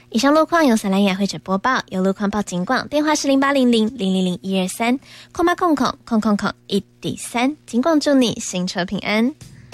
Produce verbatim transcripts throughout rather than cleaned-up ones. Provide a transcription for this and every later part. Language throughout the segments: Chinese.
以上路况由小蓝雅会者播报，有路况报警广，电话是零八零零零零零一二三，空八空空空空空一底三，警广祝你行车平安。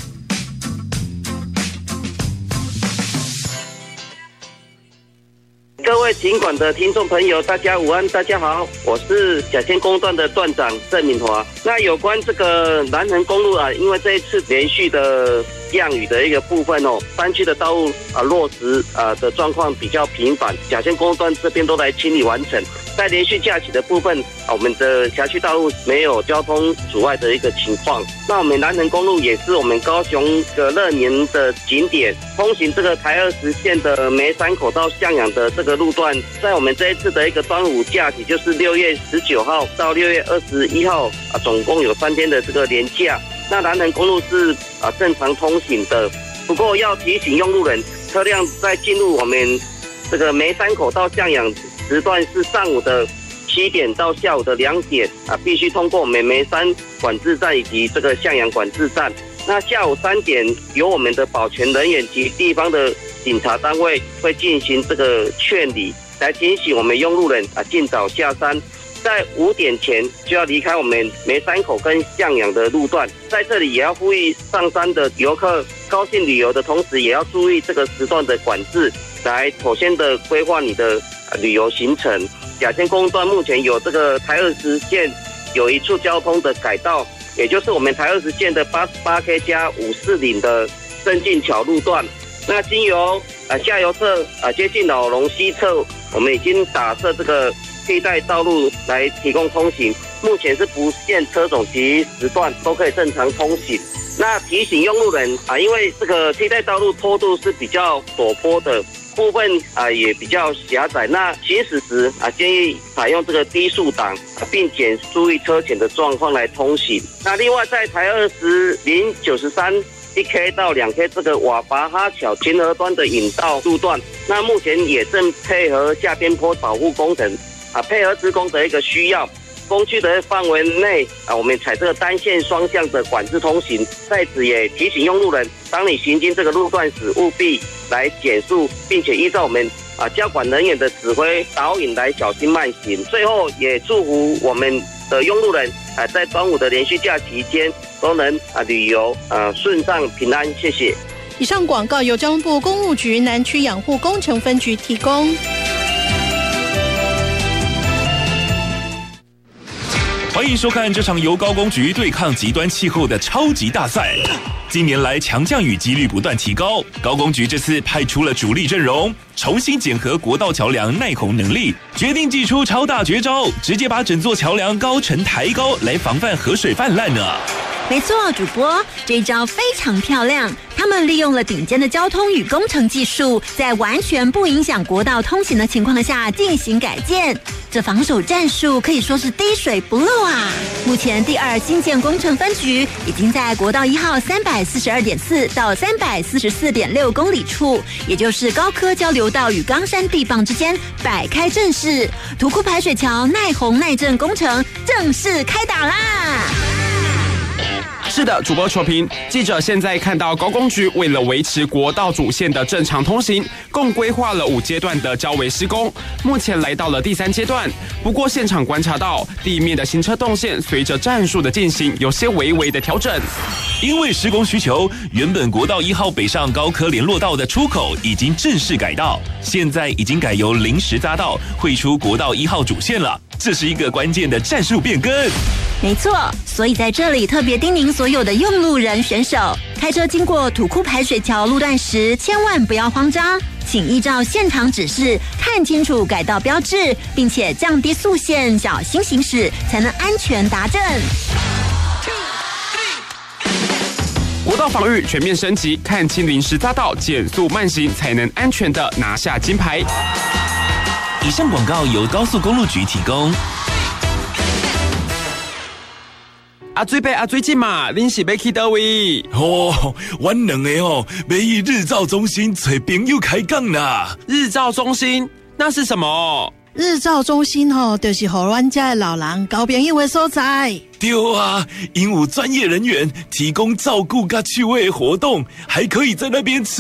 各位警广的听众朋友，大家午安，大家好，我是甲仙公段的段长郑敏华。那有关这个南横公路啊，因为这一次连续的降雨的一个部分哦，山区的道路啊落石啊的状况比较频繁，甲仙公段这边都来清理完成。在连续假期的部分啊，我们的辖区道路没有交通阻碍的一个情况。那我们南横公路也是我们高雄的热年的景点，通行这个台二十线的梅山口到向阳的这个路段，在我们这一次的一个端午假期，就是六月十九号到六月二十一号啊，总共有三天的这个连假。那南横公路是啊正常通行的，不过要提醒用路人，车辆在进入我们这个梅山口到向阳时段是上午的七点到下午的两点啊，必须通过我们梅山管制站以及这个向阳管制站。那下午三点，由我们的保全人员及地方的警察单位会进行这个劝离，来提醒我们用路人啊尽早下山。在五点前就要离开我们梅山口跟向阳的路段，在这里也要呼吁上山的游客高兴旅游的同时，也要注意这个时段的管制，来妥善的规划你的旅游行程。甲仙公路段目前有这个台二十线有一处交通的改道，也就是我们台二十线的八十八 K 加五四零的镇进桥路段。那经由啊下游侧啊接近老龙西侧，我们已经打设这个替代道路来提供通行，目前是不限车种及时段都可以正常通行。那提醒用路人啊，因为这个替代道路坡度是比较陡坡的，部分啊也比较狭窄，那行驶时啊建议采用这个低速档，并且注意车前的状况来通行。那另外在台二十零九十三一 K 到两 K 这个瓦拔哈桥前河端的引道路段，那目前也正配合下边坡保护工程啊，配合施工的一个需要。工区的范围内啊，我们采这个单线双向的管制通行，在此也提醒用路人，当你行经这个路段时，务必来减速，并且依照我们啊交管人员的指挥导引来小心慢行。最后也祝福我们的用路人啊，在端午的连续假期间都能啊旅游啊顺畅平安，谢谢。 以上广告由交通部公务局南区养护工程分局提供。 欢迎收看这场由高工局对抗极端气候的超级大赛。近年来强降雨几率不断提高，高工局这次派出了主力阵容，重新检核国道桥梁耐洪能力，决定祭出超大绝招，直接把整座桥梁高层抬高，来防范河水泛滥呢。 没错，主播，这一招非常漂亮。他们利用了顶尖的交通与工程技术，在完全不影响国道通行的情况下进行改建。这防守战术可以说是滴水不漏啊！目前第二新建工程分局已经在国道一号三百四十二点四到三百四十四点六公里处，也就是高科交流道与冈山地磅之间摆开阵势，土库排水桥耐洪耐震工程正式开打啦！ 是的，主播球评，记者现在看到高工局为了维持国道主线的正常通行，共规划了五阶段的交围施工，目前来到了第三阶段。不过现场观察到，地面的行车动线随着战术的进行，有些微微的调整。 因为施工需求，原本国道一号北上高科联络道的出口已经正式改道，现在已经改由临时匝道汇出国道一号主线了。这是一个关键的战术变更。 没错，所以在这里特别叮咛所有的用路人选手，开车经过土库排水桥路段时，千万不要慌张，请依照现场指示看清楚改道标志，并且降低速限，小心行驶，才能安全达阵。 国道防御全面升级，看清临时匝道，减速慢行，才能安全的拿下金牌。 以上广告由高速公路局提供。 阿水伯阿水姐嘛，恁是要去倒位？ 哦，阮两个哦，要去日照中心找朋友开讲啦。 日照中心那是什么？ 日照中心吼，就是互阮家的老人交朋友的所在。 对啊，因有专业人员提供照顾甲趣味的活动，还可以在那边吃